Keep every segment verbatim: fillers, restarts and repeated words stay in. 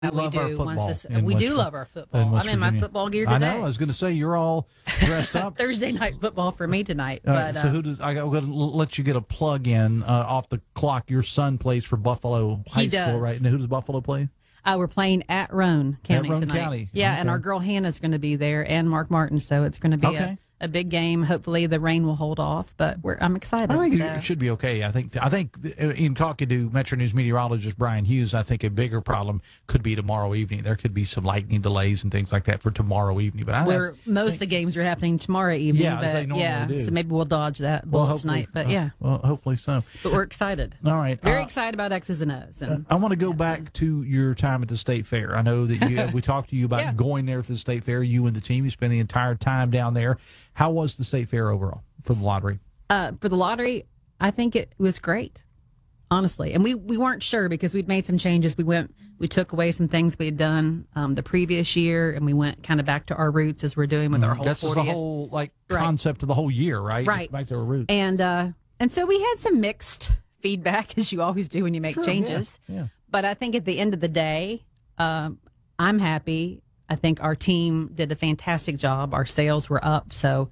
We we love our do. football. Once this, in we West do Vir- love our in football. West I'm in my Virginia. football gear today. I know. I was going to say you're all dressed up. Thursday night football for me tonight. All right, but, so uh, who does? I got to let you get a plug in uh, off the clock. Your son plays for Buffalo High He School, does. right? And who does Buffalo play? Uh, we're playing at Roane County Roane tonight. County. Yeah, Okay. and our girl Hannah's going to be there, and Mark Martin. So it's going to be Okay. a, a big game. Hopefully the rain will hold off, but we're, I'm excited. I think so. it should be okay. I think I think in talking to Metro News meteorologist Brian Hughes, I think a bigger problem could be tomorrow evening. There could be some lightning delays and things like that for tomorrow evening. But I Where most of the games are happening tomorrow evening. Yeah, as but they normally yeah. do. So maybe we'll dodge that well, bullet hopefully, tonight. But uh, yeah, well, hopefully so. but we're excited. All right, Very uh, excited about X's and O's. And I want to go back to your time at the State Fair. I know that you we talked to you about Yeah. going there for the State Fair. You and the team, you spent the entire time down there. How was the State Fair overall for the lottery? Uh, for the lottery, I think it was great, honestly. And we, we weren't sure because we'd made some changes. We went, we took away some things we had done um, the previous year, and we went kind of back to our roots as we're doing with our whole That's just fortieth. the whole like Right. concept of the whole year, right? Right. Back to our roots. And uh, and so we had some mixed feedback, as you always do when you make Sure, changes. yeah, yeah. But I think at the end of the day, um, I'm happy. I think our team did a fantastic job. Our sales were up, so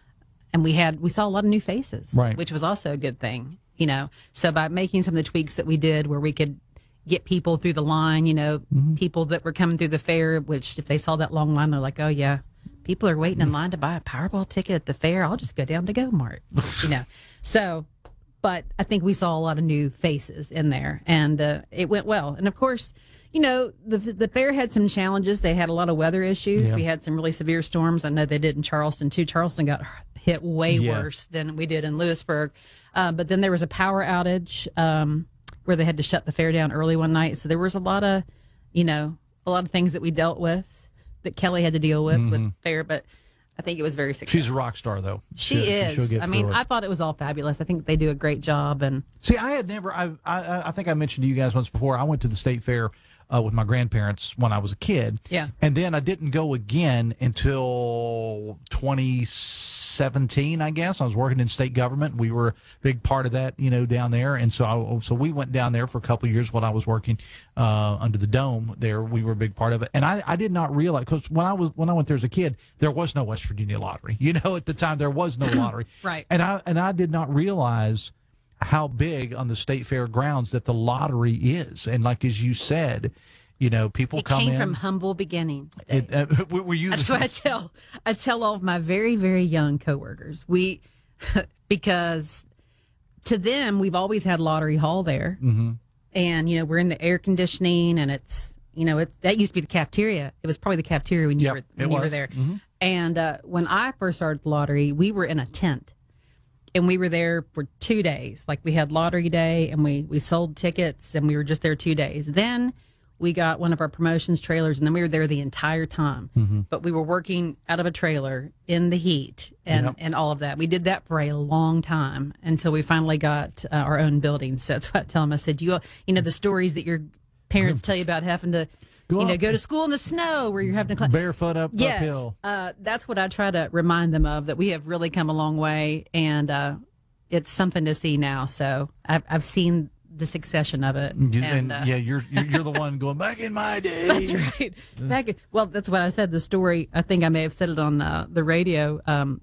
and we had we saw a lot of new faces, Right. which was also a good thing, you know. So by making some of the tweaks that we did, where we could get people through the line, you know, Mm-hmm. people that were coming through the fair, which if they saw that long line, they're like, oh yeah, people are waiting in line to buy a Powerball ticket at the fair. I'll just go down to Go Mart, you know. So, but I think we saw a lot of new faces in there, and uh, it went well. And of course, you know, the the fair had some challenges. They had a lot of weather issues. Yeah. We had some really severe storms. I know they did in Charleston too. Charleston got hit way Yeah. worse than we did in Lewisburg. Uh, but then there was a power outage um, where they had to shut the fair down early one night. So there was a lot of, you know, a lot of things that we dealt with that Kelly had to deal with with the fair. But I think it was very successful. She's a rock star, though. She She'll- is. she'll get I mean, through it. I thought it was all fabulous. I think they do a great job. And See, I had never. I, I I think I mentioned to you guys once before. I went to the State Fair uh, with my grandparents when I was a kid. Yeah. And then I didn't go again until twenty seventeen, I guess. I was working in state government. We were a big part of that, you know, down there. And so I, so we went down there for a couple of years while I was working uh, under the dome there. We were a big part of it. And I, I did not realize, because when I was when I went there as a kid, there was no West Virginia lottery. You know, at the time, there was no lottery. Right. And I and I did not realize how big on the State Fair grounds that the lottery is. And like as you said, you know, people it come came in. from humble beginnings. It, uh, we, we use That's what I tell. I tell all of my very, very young coworkers. We, because to them, we've always had Lottery Hall there, mm-hmm. and you know we're in the air conditioning, and it's you know it that used to be the cafeteria. It was probably the cafeteria when you Yep, were it when you were was. there. Mm-hmm. And uh, when I first started the lottery, we were in a tent, and we were there for two days. Like we had Lottery Day, and we we sold tickets, and we were just there two days. Then we got one of our promotions trailers, and then we were there the entire time. Mm-hmm. But we were working out of a trailer in the heat and, Yep. and all of that. We did that for a long time until we finally got uh, our own building. So that's what I tell them. I said, you you know, the stories that your parents tell you about having to, Go you know, up. go to school in the snow where you're having to climb. barefoot up Yes, uphill. uh, that's what I try to remind them of, that we have really come a long way, and uh, it's something to see now. So I've, I've seen the succession of it. You- and, and uh, yeah, you're you're you're the one going back in my day. that's right. Back, well, that's what I said. The story, I think I may have said it on uh, the radio um,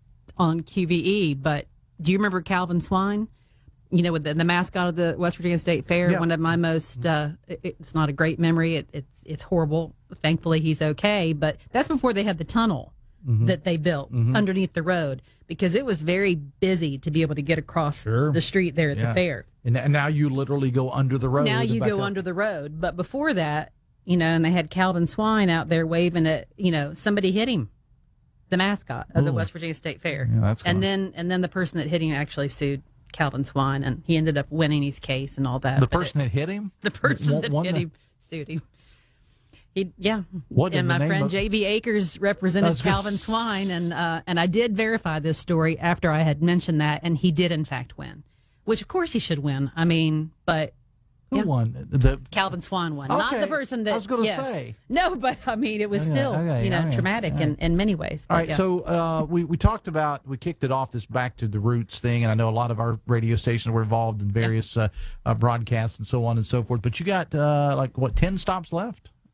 on Q V E, but do you remember Calvin Swine? You know, with the, the mascot of the West Virginia State Fair, Yeah. one of my most, uh, it, it's not a great memory. It, it's it's horrible. Thankfully, he's okay. But that's before they had the tunnel Mm-hmm. that they built underneath the road, because it was very busy to be able to get across Sure. the street there at Yeah. the fair. And, and now you literally go under the road. Now and you back go up. under the road. But before that, you know, and they had Calvin Swine out there waving at, you know, somebody hit him, the mascot of the Ooh. West Virginia State Fair. Yeah, that's and kinda- then and then the person that hit him actually sued Calvin Swine, and he ended up winning his case and all that. The But person that hit him. it, the person won- that won hit the- him sued him. He, yeah, What in and the my name friend of- J B Akers I represented was gonna Calvin s- Swine, and uh, and I did verify this story after I had mentioned that, and he did in fact win, which of course he should win. I mean, but Who yeah. won? The Calvin Swan won, not Okay. the person that I was gonna yes. say. No, but I mean, it was Okay, still okay, you know okay, traumatic okay. in, in many ways. But All right, yeah. so uh, we we talked about we kicked it off this back to the roots thing, and I know a lot of our radio stations were involved in various uh, uh, broadcasts and so on and so forth. But you got uh, like what ten stops left?